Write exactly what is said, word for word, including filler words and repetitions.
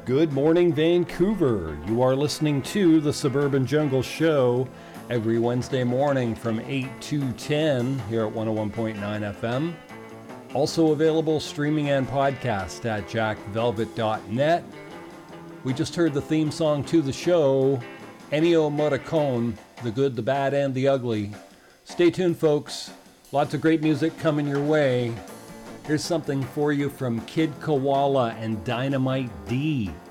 Good morning, Vancouver. You are listening to the Suburban Jungle Show every Wednesday morning from eight to ten here at one oh one point nine F M. Also available streaming and podcast at jack velvet dot net. We just heard the theme song to the show, Ennio Morricone, The Good, the Bad, and the Ugly. Stay tuned, folks. Lots of great music coming your way. Here's something for you from Kid Koala and Dynamite D.